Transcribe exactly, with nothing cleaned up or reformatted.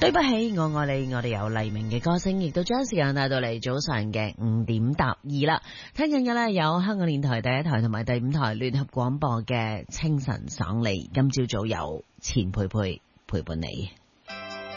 對不起，我愛你，我哋有黎明嘅歌聲，亦都將時間帶到嚟早上嘅五點踏二啦。聽緊嘅呢，有香港電台第一台同埋第五台聯合廣播嘅清晨爽利，今朝早有錢佩佩陪伴你。